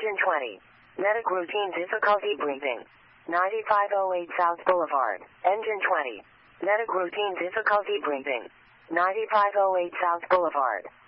Engine 20. Medic routine difficulty breathing. 9508 South Boulevard. Engine 20. Medic routine difficulty breathing. 9508 South Boulevard.